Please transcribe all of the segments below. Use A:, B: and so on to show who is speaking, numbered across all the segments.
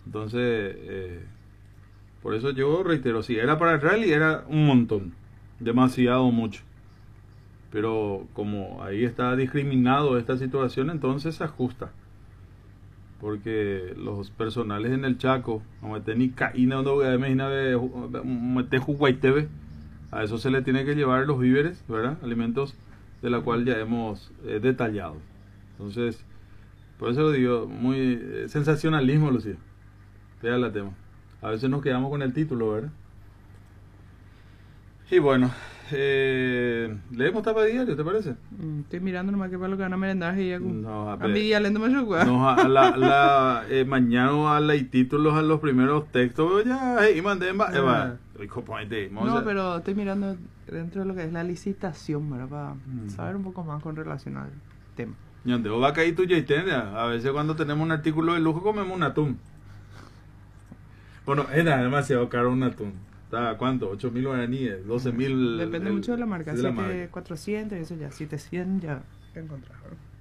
A: Entonces, por eso yo reitero, si era para el rally era un montón, demasiado mucho. Pero como ahí está discriminado esta situación, entonces se ajusta. Porque los personales en el Chaco, a eso se le tiene que llevar los víveres, ¿verdad? Alimentos de la cual ya hemos detallado. Entonces, por eso lo digo, muy sensacionalismo, Lucía. Vea la tema. A veces nos quedamos con el título, ¿verdad? Y bueno, leemos tapa de diario, ¿te parece?
B: Estoy mirando nomás que para lo que van a merendar y ya
A: No,
B: a mi día lento me chocó.
A: no, mañana a los títulos a los primeros textos ya y mandé
B: No, pero estoy mirando dentro de lo que es la licitación, ¿verdad? Para saber un poco más con relación al tema.
A: Va a caer tu a veces cuando tenemos un artículo de lujo comemos un atún. Bueno, era demasiado caro un atún. ¿Está cuánto? 8.000 guaraníes, 12.000.
B: Depende mucho de la marca. 7.400, eso ya. 700 ya encontrás.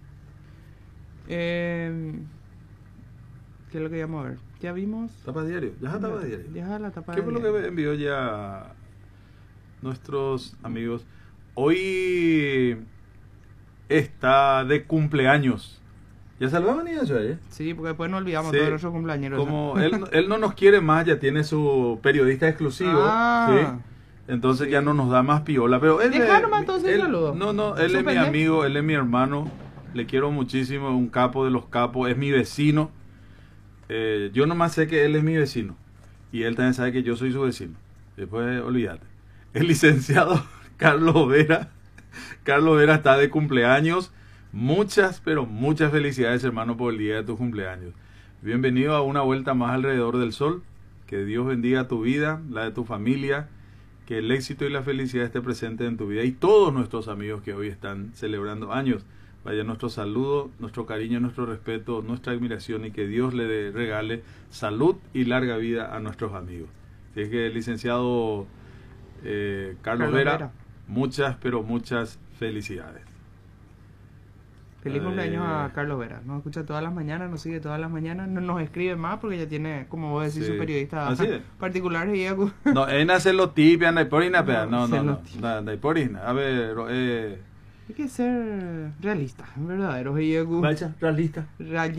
B: ¿Qué es lo que íbamos a ver? Ya vimos.
A: Tapa diario. Ya es tapa diario.
B: Ya la tapa
A: ¿Qué fue lo que envió ya nuestros amigos? Hoy está de cumpleaños. ¿Ya salvaban eso ahí?
B: Sí, porque después no olvidamos todos nuestros cumpleaños.
A: Como él no nos quiere más, ya tiene su periodista exclusivo. ¿Sí? Entonces ya no nos da más piola. Pero él él es mi amigo, él es mi hermano. Le quiero muchísimo, un capo de los capos, es mi vecino. Yo nomás sé que él es mi vecino. Y él también sabe que yo soy su vecino. Después olvídate. El licenciado Carlos Vera. Carlos Vera está de cumpleaños. Muchas, pero muchas felicidades, hermano, por el día de tu cumpleaños. Bienvenido a una vuelta más alrededor del sol. Que Dios bendiga tu vida, la de tu familia. Que el éxito y la felicidad esté presente en tu vida. Y todos nuestros amigos que hoy están celebrando años. Vaya nuestro saludo, nuestro cariño, nuestro respeto, nuestra admiración. Y que Dios le regale salud y larga vida a nuestros amigos. Así es que, licenciado Carlos Vera, muchas, pero muchas felicidades.
B: Feliz cumpleaños a Carlos Vera. Nos escucha todas las mañanas, nos sigue todas las mañanas, no nos escribe más porque ya tiene, como vos decís, su periodista particular.
A: No, en hacer los tips, anda por ina, no, anda por ina. A ver,
B: hay que ser realista, verdadero.
A: Vaya, realista.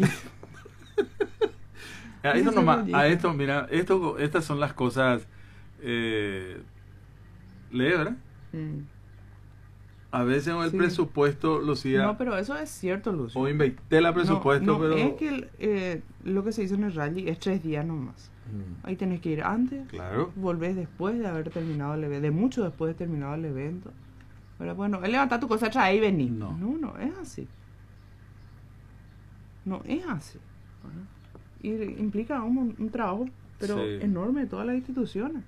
A: A esto, mira, estas son las cosas. Lee, ¿verdad? A veces en el presupuesto, Lucía...
B: No, pero eso es cierto, Lucio.
A: O inventé el presupuesto, pero...
B: es que lo que se dice en el rally es 3 días nomás. Ahí tenés que ir antes.
A: Claro.
B: Volvés después de haber terminado el evento. De mucho después de terminado el evento. Pero bueno, levanta tu cosa, trae y vení. No, es así. No es así. Y implica un trabajo, pero enorme de todas las instituciones.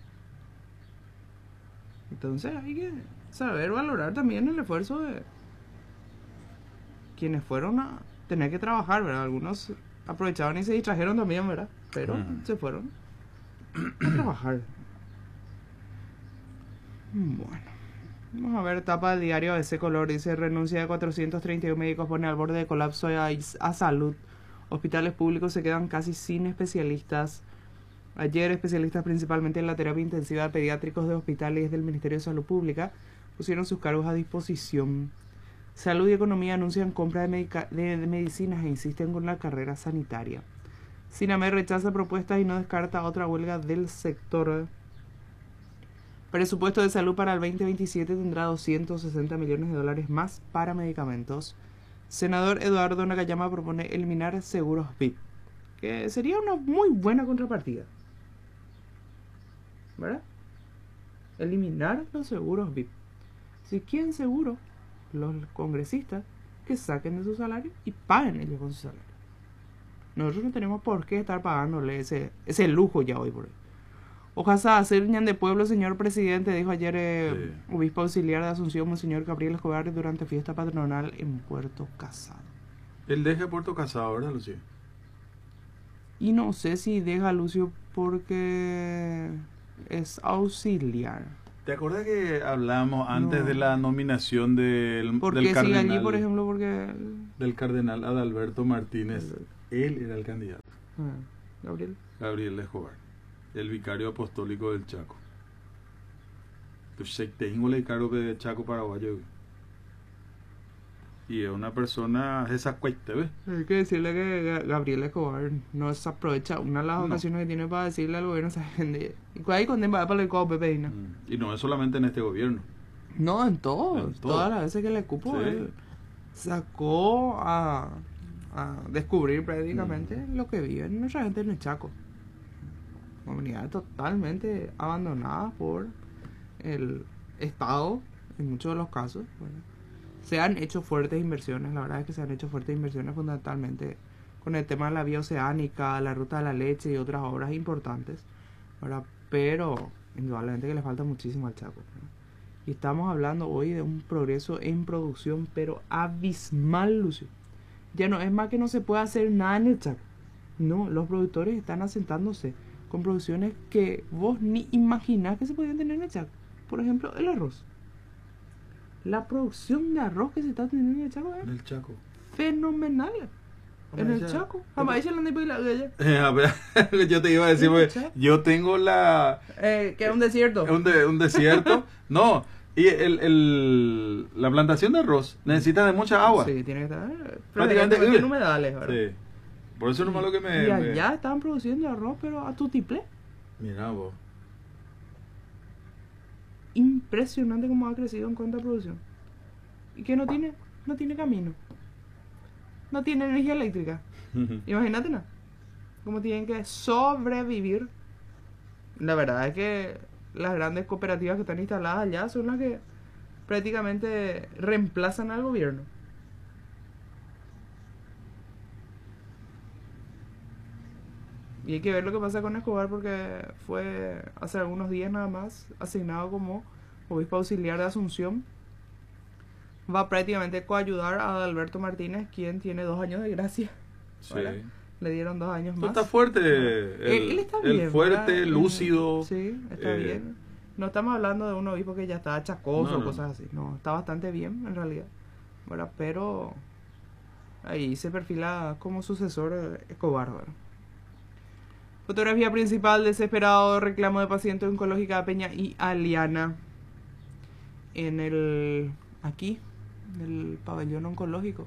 B: Entonces hay que saber valorar también el esfuerzo de quienes fueron a tener que trabajar, ¿verdad? Algunos aprovechaban y se distrajeron también, ¿verdad? Pero se fueron a trabajar. Bueno, vamos a ver, tapa del diario ABC Color, dice: renuncia de 431 médicos pone al borde de colapso a salud. Hospitales públicos se quedan casi sin especialistas. Ayer, especialistas principalmente en la terapia intensiva de pediátricos de hospitales del Ministerio de Salud Pública pusieron sus cargos a disposición. Salud y Economía anuncian compra de medicinas e insisten con la carrera sanitaria. Sinamé rechaza propuestas y no descarta otra huelga del sector. Presupuesto de salud para el 2027 tendrá 260 millones de dólares más para medicamentos. Senador Eduardo Nakayama propone eliminar seguros VIP, que sería una muy buena contrapartida, ¿verdad? Eliminar los seguros VIP. Si quieren seguro, los congresistas que saquen de su salario y paguen ellos con su salario. Nosotros no tenemos por qué estar pagándole ese lujo ya hoy por hoy. Ojalá hacer ñan de pueblo, señor presidente, dijo ayer obispo auxiliar de Asunción, monseñor Gabriel Escobar, durante fiesta patronal en Puerto Casado.
A: Él deja Puerto Casado, ¿verdad, Lucio?
B: Y no sé si deja a Lucio porque es auxiliar.
A: ¿Te acuerdas que hablamos antes de la nominación del
B: cardenal? Sigue allí, por ejemplo,
A: del cardenal Adalberto Martínez. Él era el candidato. Gabriel Escobar, el vicario apostólico del Chaco. Tengo el cargo de Chaco paraguayo. Y es una persona esa cuesta, ¿ves?
B: Hay que decirle que Gabriel Escobar no se aprovecha una de las ocasiones que tiene para decirle al gobierno, ¿sabes? Y ahí condena para el copo, Pepe.
A: Y no es solamente en este gobierno.
B: No, en todo. Todas las veces que le cupo, sí. Él sacó a descubrir prácticamente lo que vive nuestra gente en el Chaco. Comunidades totalmente abandonadas por el Estado, en muchos de los casos. Bueno, se han hecho fuertes inversiones, la verdad es que se han hecho fuertes inversiones fundamentalmente con el tema de la vía oceánica, la ruta de la leche y otras obras importantes, ¿verdad? Pero indudablemente que le falta muchísimo al Chaco, ¿no? Y estamos hablando hoy de un progreso en producción, pero abismal, Lucio. Ya no es más que no se puede hacer nada en el Chaco. No, los productores están asentándose con producciones que vos ni imaginás que se podían tener en el Chaco. Por ejemplo, el arroz. La producción de arroz que se está teniendo en el Chaco es fenomenal. En el Chaco. Jamás la
A: yo te iba a decir, yo tengo la...
B: que es un desierto.
A: Un desierto. No, y la plantación de arroz necesita de mucha agua.
B: Sí, tiene que estar prácticamente en humedales, ¿verdad?
A: Sí. Por eso no es malo que me...
B: Y allá estaban produciendo arroz, pero a tutiplé.
A: Mira vos.
B: Impresionante cómo ha crecido en cuanto a producción. Y que no tiene camino. No tiene energía eléctrica. Imagínate, ¿no? Cómo tienen que sobrevivir. La verdad es que las grandes cooperativas que están instaladas allá son las que prácticamente reemplazan al gobierno. Y hay que ver lo que pasa con Escobar, porque fue hace algunos días nada más asignado como obispo auxiliar de Asunción. Va prácticamente coayudar a Adalberto Martínez, quien tiene 2 años de gracia.
A: Sí.
B: Le dieron 2 años más.
A: Está fuerte.
B: Él está bien.
A: El fuerte,
B: ¿verdad?
A: lúcido.
B: Sí, está bien. No estamos hablando de un obispo que ya está achacoso o cosas así. No, está bastante bien en realidad. ¿Verdad? Pero ahí se perfila como sucesor Escobar, ¿verdad? Fotografía principal: desesperado reclamo de paciente oncológica de Peña y Aliana. En el pabellón oncológico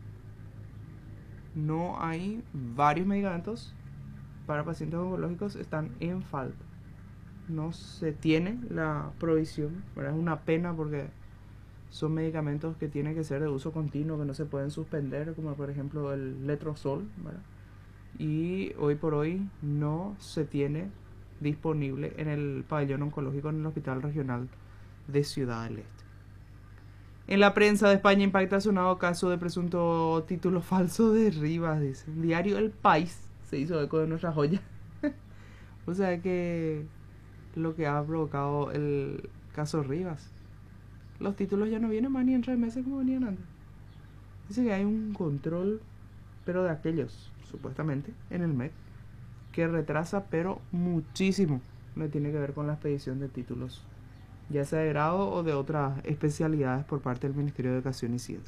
B: no hay varios medicamentos para pacientes oncológicos, están en falta. No se tiene la provisión, ¿verdad? Es una pena porque son medicamentos que tienen que ser de uso continuo, que no se pueden suspender, como por ejemplo el letrozol, ¿verdad? Y hoy por hoy no se tiene disponible en el pabellón oncológico en el Hospital Regional de Ciudad del Este. En la prensa de España impacta sonado caso de presunto título falso de Rivas, dice. Diario El País se hizo eco de nuestra joya. O sea que lo que ha provocado el caso Rivas. Los títulos ya no vienen más ni en 3 meses como venían antes. Dice que hay un control, pero de aquellos, supuestamente, en el MEC, que retrasa, pero muchísimo. No tiene que ver con la expedición de títulos, ya sea de grado o de otras especialidades por parte del Ministerio de Educación y Ciencia.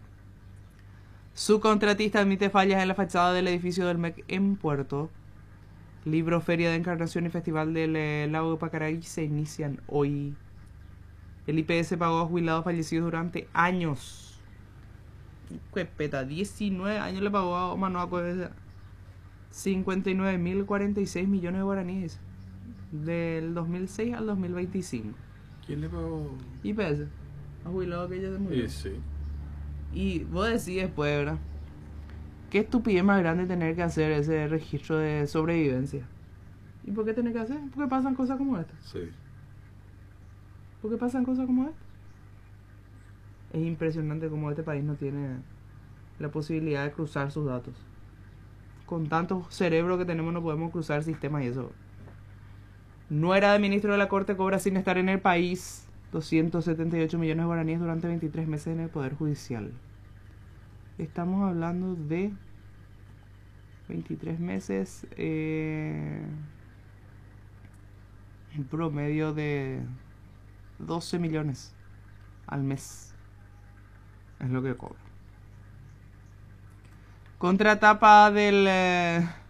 B: Su contratista admite fallas en la fachada del edificio del MEC en Puerto. Libro, Feria de Encarnación y Festival del Lago de Pacaraí se inician hoy. El IPS pagó a jubilados fallecidos durante años. ¡Qué peta! 19 años le pagó a Manuel Cuevas. 59.046 millones de guaraníes. Del 2006 al 2025.
A: ¿Quién le pagó?
B: IPS. A jubilado que ella se murió.
A: Sí.
B: Y vos decís después, ¿verdad? Qué estupidez más grande tener que hacer ese registro de sobrevivencia. ¿Y por qué tener que hacer? Porque pasan cosas como estas.
A: Sí.
B: ¿Por qué pasan cosas como estas? Es impresionante cómo este país no tiene la posibilidad de cruzar sus datos. Con tantos cerebros que tenemos no podemos cruzar sistemas y eso. Nuera de ministro de la Corte cobra sin estar en el país 278 millones de guaraníes durante 23 meses en el Poder Judicial. Estamos hablando de 23 meses, en promedio de 12 millones al mes. Es lo que cobra. Contratapa del